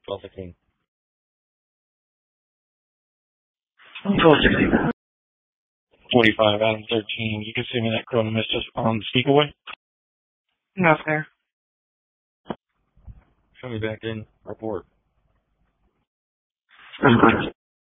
12:15. 12:16. 45 out of 13. You can see me that Corona Mist just on the speakaway. No, sir. Show me back in. Report.